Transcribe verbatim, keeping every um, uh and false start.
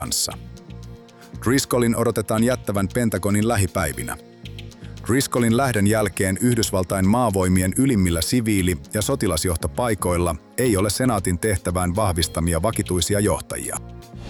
kanssa. Driscollin odotetaan jättävän Pentagonin lähipäivinä. Driscollin lähdön jälkeen Yhdysvaltain maavoimien ylimmillä siviili- ja sotilasjohtopaikoilla ei ole senaatin tehtävään vahvistamia vakituisia johtajia.